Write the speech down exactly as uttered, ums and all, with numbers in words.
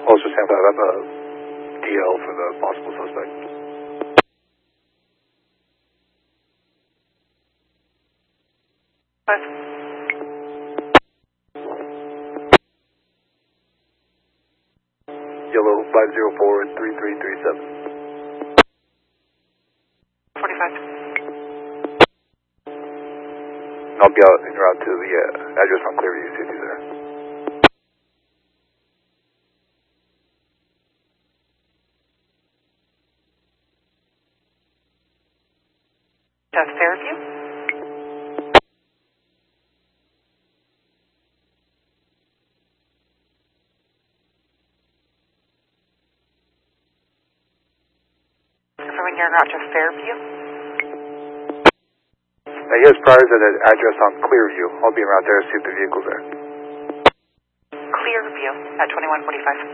Closer San five, I'm a D L for the possible suspect. Five. Yellow five zero four three three three seven. Forty-five. I'll be out en route to the uh, address on Clearview, see if he's there. That's Fairview. Confirming you're en route to Fairview. Uh, he has priors at an address on Clearview. I'll be around there to see if the vehicle's there. Clearview at twenty-one forty-five.